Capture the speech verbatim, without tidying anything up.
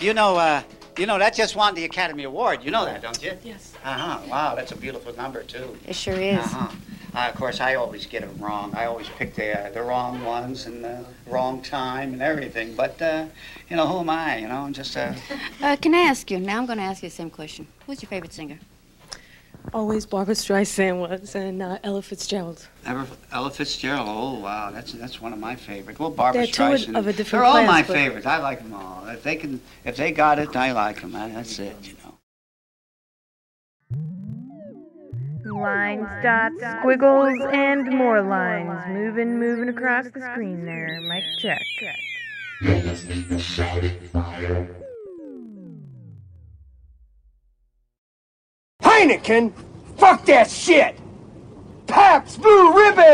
You know, uh, you know, that just won the Academy Award. You know that, don't you? Yes. Uh-huh. Wow, that's a beautiful number, too. It sure is. Uh-huh. Uh, of course, I always get them wrong. I always pick the, uh, the wrong ones and the wrong time and everything. But, uh, you know, who am I? You know, I'm just... Uh... uh, can I ask you? Now I'm going to ask you the same question. Who's your favorite singer? Always Barbra Streisand was, and uh, Ella Fitzgerald. Ever, Ella Fitzgerald, oh, wow, that's that's one of my favorites. Well, Barbra They're two Streisand. of a different They're all class, my but... favorites. I like them all. If they can, if they got it, I like them. That's it, you know. Lines, dots, squiggles, and more lines. Moving, moving across the screen there. Mic check. Heineken? Fuck that shit! Pabst Blue Ribbon!